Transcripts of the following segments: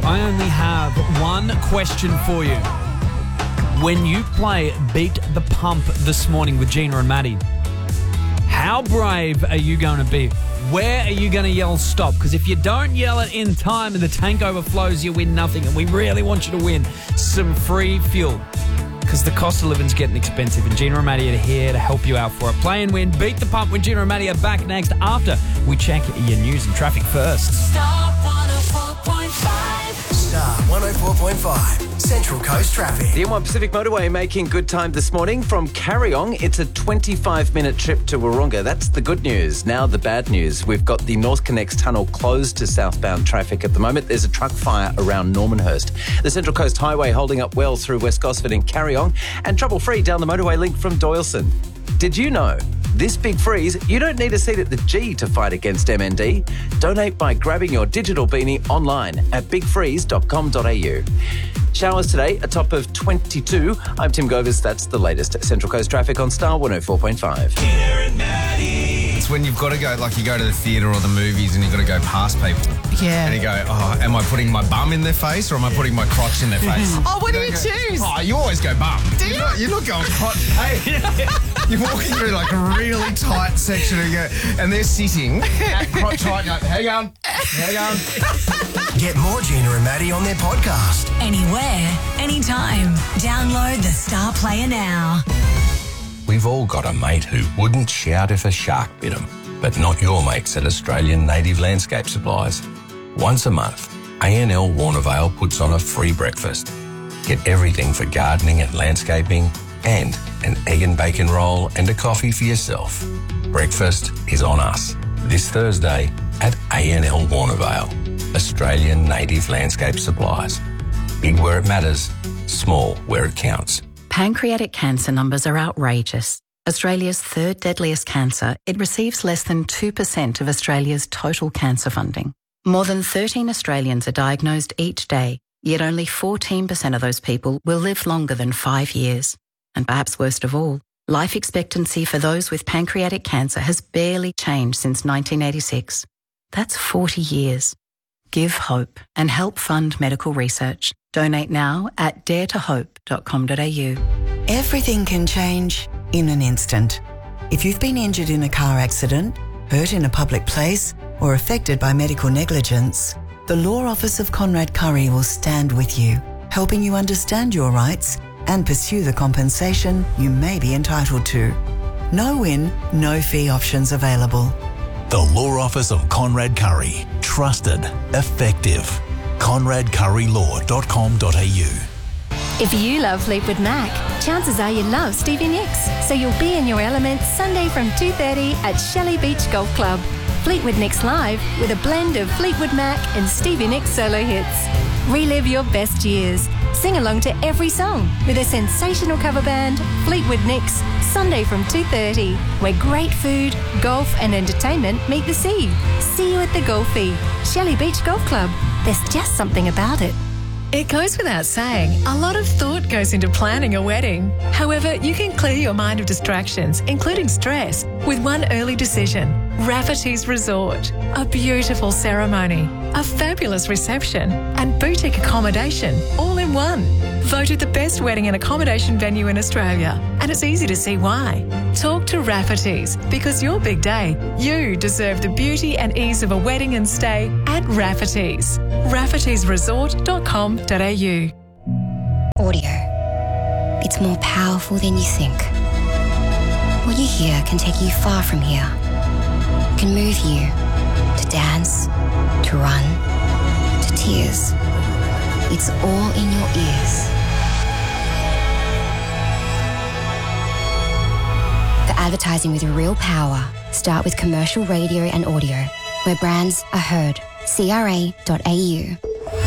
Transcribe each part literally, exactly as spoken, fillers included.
I only have one question for you. When you play Beat the Pump this morning with Gina and Maddie, how brave are you going to be? Where are you going to yell stop? Because if you don't yell it in time and the tank overflows, you win nothing. And we really want you to win some free fuel. Because the cost of living's getting expensive, and Gina and Maddie are here to help you out for it. Play and win, Beat the Pump when Gina and Maddie are back next after we check your news and traffic first. Star one oh four point five. Star one oh four point five. Central Coast Traffic. The M one Pacific Motorway making good time this morning. From Carryong, it's a twenty-five minute trip to Wahroonga. That's the good news. Now the bad news. We've got the North Connects tunnel closed to southbound traffic at the moment. There's a truck fire around Normanhurst. The Central Coast Highway holding up well through West Gosford and Carryong, and trouble-free down the motorway link from Doyleson. Did you know? This big freeze, you don't need a seat at the G to fight against M N D. Donate by grabbing your digital beanie online at big freeze dot com dot a u. Showers today, a top of twenty-two. I'm Tim Govers. That's the latest Central Coast traffic on Star one oh four point five. It's when you've got to go, like you go to the theatre or the movies and you've got to go past people. Yeah. And you go, oh, am I putting my bum in their face or am I putting my crotch in their face? Oh, what do you go, choose? Oh, you always go bum. Do you're you? Not, you're not going crotch. Hey, you're walking through like a really tight section and, you go, and they're sitting at crotch height. Go, how you going? How you going? Get more Gina and Maddie on their podcast. Anywhere, anytime. Download the Star Player now. We've all got a mate who wouldn't shout if a shark bit him, but not your mates at Australian Native Landscape Supplies. Once a month, A N L Warnervale puts on a free breakfast. Get everything for gardening and landscaping and an egg and bacon roll and a coffee for yourself. Breakfast is on us this Thursday at A N L Warnervale, Australian Native Landscape Supplies. Big where it matters, small where it counts. Pancreatic cancer numbers are outrageous. Australia's third deadliest cancer, it receives less than two percent of Australia's total cancer funding. More than thirteen Australians are diagnosed each day, yet only fourteen percent of those people will live longer than five years. And perhaps worst of all, life expectancy for those with pancreatic cancer has barely changed since nineteen eighty-six. That's forty years. Give hope and help fund medical research. Donate now at dare to hope dot com dot a u. Everything can change in an instant. If you've been injured in a car accident, hurt in a public place, or affected by medical negligence, the Law Office of Conrad Curry will stand with you, helping you understand your rights and pursue the compensation you may be entitled to. No win, no fee options available. The Law Office of Conrad Curry. Trusted. Effective. conrad curry law dot com dot a u. If you love Fleetwood Mac, chances are you love Stevie Nicks. So you'll be in your element Sunday from two thirty at Shelley Beach Golf Club. Fleetwood Nicks live with a blend of Fleetwood Mac and Stevie Nicks solo hits. Relive your best years. Sing along to every song with a sensational cover band, Fleetwood Nicks, Sunday from two thirty, where great food, golf and entertainment meet the sea. See you at the Golfie, Shelley Beach Golf Club. There's just something about it. It goes without saying, a lot of thought goes into planning a wedding. However, you can clear your mind of distractions, including stress, with one early decision. Rafferty's Resort. A beautiful ceremony, a fabulous reception, and boutique accommodation all in one. Voted the best wedding and accommodation venue in Australia, and it's easy to see why. Talk to Rafferty's, because your big day, you deserve the beauty and ease of a wedding and stay at Rafferty's. raffertys resort dot com dot a u. Audio. It's more powerful than you think. What you hear can take you far from here. It can move you to dance, to run, to tears. It's all in your ears. For advertising with real power, start with commercial radio and audio, where brands are heard. c r a dot a u.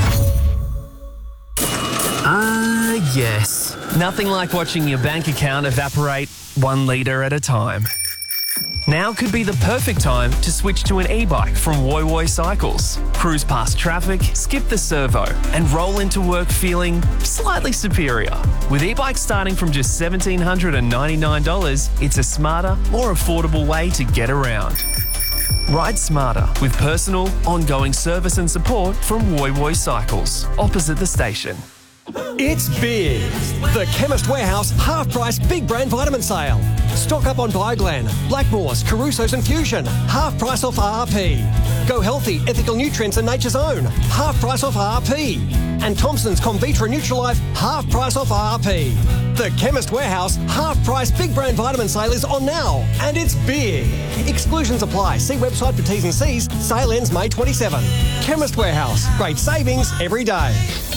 Ah, uh, yes. Nothing like watching your bank account evaporate one litre at a time. Now could be the perfect time to switch to an e-bike from Woy Woy Cycles. Cruise past traffic, skip the servo, and roll into work feeling slightly superior. With e-bikes starting from just one thousand seven hundred ninety-nine dollars, it's a smarter, more affordable way to get around. Ride smarter with personal, ongoing service and support from Woy Woy Cycles, opposite the station. It's big. The Chemist Warehouse half-price big brand vitamin sale. Stock up on Bioglan, Blackmores, Caruso's and Fusion. Half price off R R P. Go Healthy, Ethical Nutrients and Nature's Own. Half price off R R P. And Thompson's Comvitra Nutrilife, half price off R R P. The Chemist Warehouse half-price big brand vitamin sale is on now. And it's big. Exclusions apply. See website for T's and C's. Sale ends May twenty-seventh. Chemist Warehouse. Great savings every day.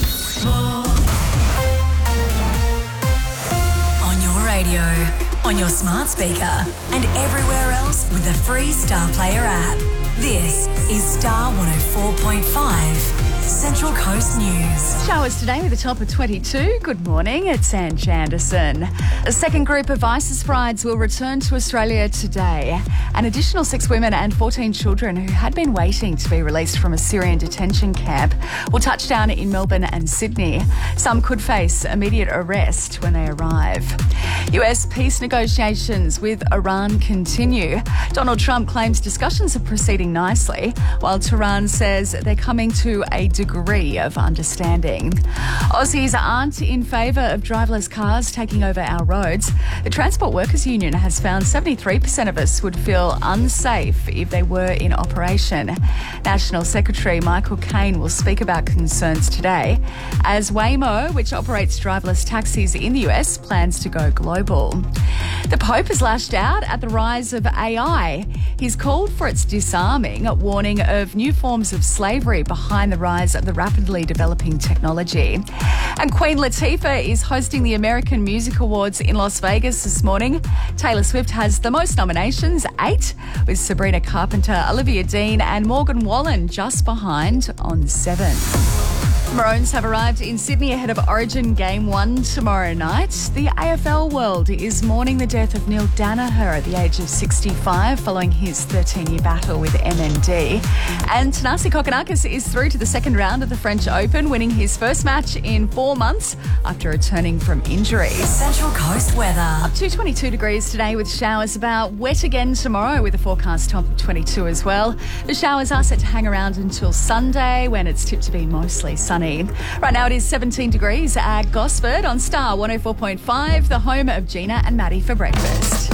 On your radio, on your smart speaker, and everywhere else with the free Star Player app. This is Star one oh four point five, Central Coast News. Showers today with a top of twenty-two. Good morning, it's Ange Anderson. A second group of ISIS brides will return to Australia today. An additional six women and fourteen children who had been waiting to be released from a Syrian detention camp will touch down in Melbourne and Sydney. Some could face immediate arrest when they arrive. U S peace negotiations with Iran continue. Donald Trump claims discussions are proceeding nicely, while Tehran says they're coming to a degree of understanding. Aussies aren't in favour of driverless cars taking over our roads. The Transport Workers Union has found seventy-three percent of us would feel unsafe if they were in operation. National Secretary Michael Caine will speak about concerns today as Waymo, which operates driverless taxis in the U S, plans to go global. The Pope has lashed out at the rise of A I. He's called for its disarming, warning of new forms of slavery behind the rise of the rapidly developing technology. And Queen Latifah is hosting the American Music Awards in Las Vegas this morning. Taylor Swift has the most nominations, eight, with Sabrina Carpenter, Olivia Dean and Morgan Wallen just behind on seven. Maroons have arrived in Sydney ahead of Origin Game one tomorrow night. The A F L world is mourning the death of Neil Danaher at the age of sixty-five following his thirteen-year battle with M N D. And Thanasi Kokkinakis is through to the second round of the French Open, winning his first match in four months after returning from injury. Central Coast weather. Up to twenty-two degrees today with showers about wet again tomorrow with a forecast top of twenty-two as well. The showers are set to hang around until Sunday when it's tipped to be mostly sunny. Right now it is seventeen degrees at Gosford on Star one oh four point five, the home of Gina and Maddie for breakfast.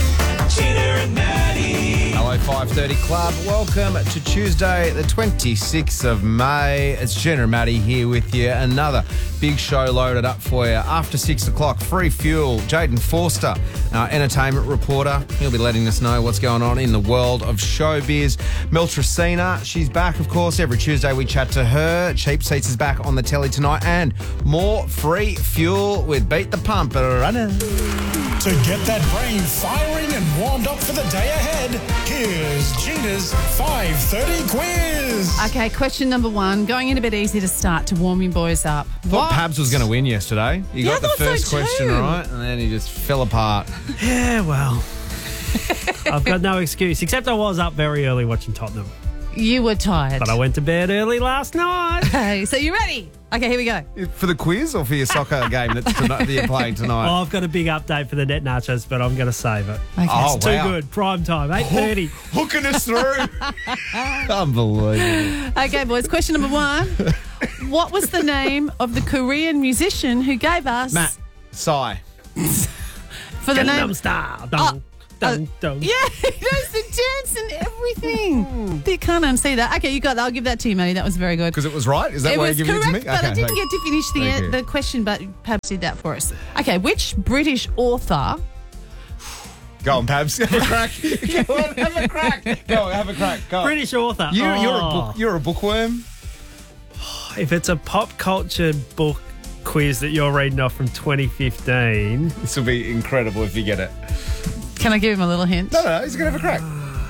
Gina and Maddie. Hello, five thirty Club. Welcome to Tuesday, the twenty-sixth of May. It's Gina and Maddie here with you. Another big show loaded up for you. After six o'clock, free fuel. Jaden Forster, our entertainment reporter. He'll be letting us know what's going on in the world of showbiz. Mel Tracina, she's back, of course. Every Tuesday we chat to her. Cheap Seats is back on the telly tonight. And more free fuel with Beat the Pump. Runner. To get that brain firing and warmed up for the day ahead, here's Gina's five thirty quiz. Okay, question number one. Going in a bit easy to start to warm you boys up. I thought Pabs was going to win yesterday. You Yeah, got I the thought so first question too. right, and then he just fell apart. Yeah, well, I've got no excuse, except I was up very early watching Tottenham. You were tired. But I went to bed early last night. Okay, so you ready? Okay, here we go. For the quiz or for your soccer game that's tonight, that you're playing tonight? Oh, I've got a big update for the net nachos, but I'm going to save it. Okay. Oh, it's too wow. good. Prime time, eight thirty. Hooking us through. Unbelievable. Okay, boys, question number one. What was the name of the Korean musician who gave us... Matt, Psy. For the name... Gangnam Style. Oh, Dun, dun, dun. Yeah, he knows the dance and everything. You can't unsee that. Okay, you got that. I'll give that to you, Matty. That was very good. Because it was right? Is that it why was you're giving correct, it to me? but I Okay, didn't thank- get to finish Thank the you. the question, but Pabs did that for us. Okay, which British author... Go on, Pabs. Have a crack. Go on, have a crack. Go on, have a crack. Go on. British author. You, oh. you're, a book, you're a bookworm. If it's a pop culture book quiz that you're reading off from twenty fifteen... This will be incredible if you get it. Can I give him a little hint? No, no, he's going to have a crack.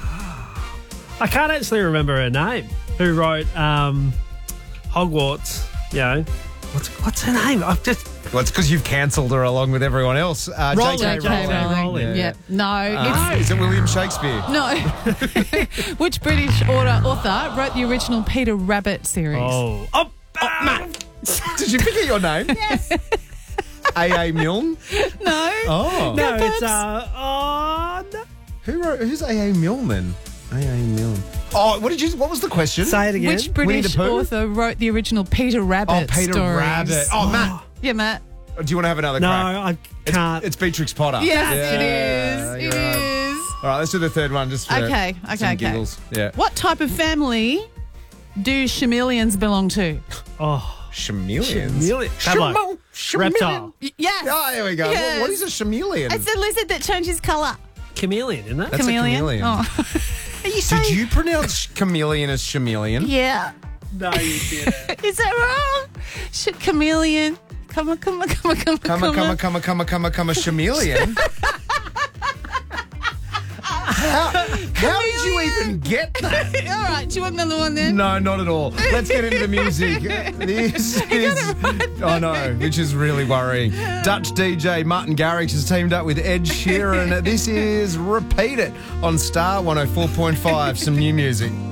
I can't actually remember her name. Who wrote um, Hogwarts? You know, what's what's her name? I've just Well, it's because you've cancelled her along with everyone else. Uh, Rowling. J K J K Rowling. Rowling. Yeah. Yeah. No. Uh, it's, is it William Shakespeare? no. Which British author, author wrote the original Peter Rabbit series? oh oh, Matt. Did you pick out your name? Yes. A A Milne? No. Oh. no, Go, it's Pabs. uh oh no. Who wrote, who's A A Milne then? A A. Milne. Oh, what did you? What was the question? Say it again. Which Winnie the British Pooh? author wrote the original Peter Rabbit Oh, Peter stories? Rabbit. Oh, Matt. Yeah, Matt. Do you want to have another No, crack? I can't. It's, it's Beatrix Potter. Yes, Yeah, it is. you're It right. is. All right, let's do the third one just for Okay, okay, some okay. giggles. Yeah. What type of family do chameleons belong to? Oh, chameleons? chameleon. Chamo- Reptile. Y- Yes. Oh, there we go. What- Yes. what is a chameleon? It's a lizard that changes colour. Chameleon, isn't it? That's a chameleon. Oh. Are you saying? Did you pronounce chameleon as chameleon? Yeah. No, you didn't. Is that wrong? Should chameleon? Come on, come on, come on, come on, Come on, come on, come on, come on, come on, come on, chameleon. How, how did you even get that? All right, do you want another one then? No, not at all. Let's get into the music. This is, oh no, which is really worrying. Dutch D J Martin Garrix has teamed up with Ed Sheeran. This is Repeat It on Star one oh four point five. Some new music.